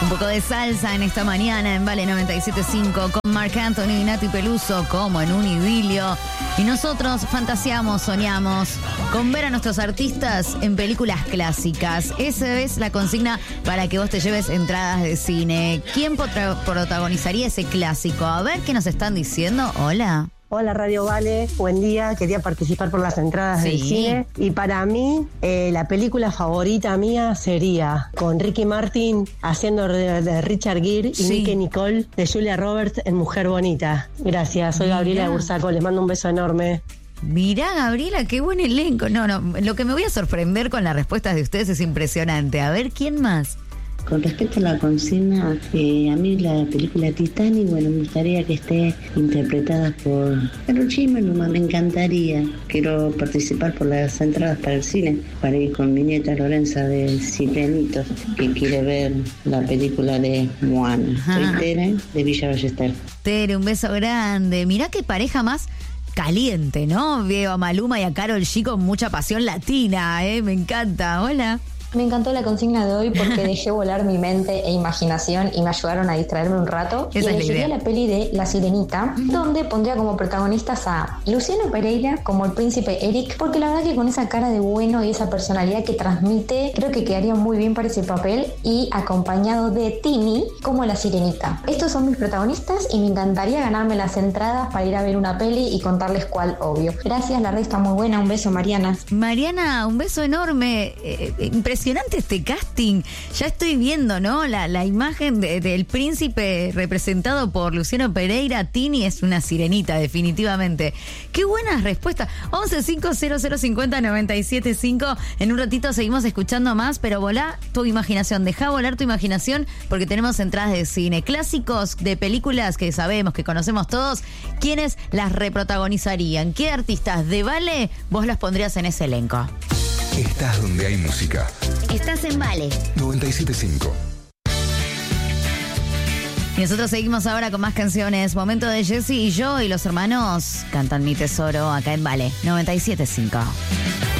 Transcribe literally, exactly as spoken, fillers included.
Un poco de salsa en esta mañana en Vale noventa y siete punto cinco con Marc Anthony y Nati Peluso como en un idilio. Y nosotros fantaseamos, soñamos con ver a nuestros artistas en películas clásicas. Esa es la consigna para que vos te lleves entradas de cine. ¿Quién potra- protagonizaría ese clásico? A ver qué nos están diciendo. Hola. Hola Radio Vale, buen día, quería participar por las entradas Sí. del cine y para mí eh, la película favorita mía sería con Ricky Martin haciendo de, de Richard Gere y Sí. Nicky Nicole de Julia Roberts en Mujer Bonita. Gracias, soy Mirá. Gabriela de Bursaco, les mando un beso enorme. Mirá, Gabriela, qué buen elenco. No, no, lo que me voy a sorprender con las respuestas de ustedes es impresionante. A ver, ¿quién más? Con respecto a la consigna, eh, a mí la película Titanic, bueno, me gustaría que esté interpretada por Carol Zimmerman, me encantaría. Quiero participar por las entradas para el cine, para ir con mi nieta Lorenza de Sirenitos, que quiere ver la película de Moana. Ajá. Soy Tere, de Villa Ballester. Tere, un beso grande. Mirá qué pareja más caliente, ¿no? Veo a Maluma y a Karol G con mucha pasión latina, ¿eh? Me encanta. Hola. Me encantó la consigna de hoy porque dejé volar mi mente e imaginación y me ayudaron a distraerme un rato. Esa y es la elegiría idea. la peli de La Sirenita, donde pondría como protagonistas a Luciano Pereira como el príncipe Eric, porque la verdad que con esa cara de bueno y esa personalidad que transmite, creo que quedaría muy bien para ese papel, y acompañado de Tini como la Sirenita. Estos son mis protagonistas y me encantaría ganarme las entradas para ir a ver una peli y contarles cuál, obvio. Gracias, la red está muy buena. Un beso, Mariana. Mariana, un beso enorme. Eh, eh, impresionante este casting. Ya estoy viendo, ¿no? La, la imagen de- del príncipe representado por Luciano Pereira. Tini es una sirenita, definitivamente. Qué buenas respuestas. once cinco cero cero cincuenta noventa y siete cinco. En un ratito seguimos escuchando más, pero volá tu imaginación. Deja volar tu imaginación porque tenemos entradas de cine. Clásicos de películas que sabemos, que conocemos todos. ¿Quiénes las reprotagonizarían? ¿Qué artistas de Vale vos las pondrías en ese elenco? Estás donde hay música. Estás en Vale. noventa y siete punto cinco. Y nosotros seguimos ahora con más canciones. Momento de Jessy y yo y los hermanos cantan Mi Tesoro acá en Vale noventa y siete punto cinco.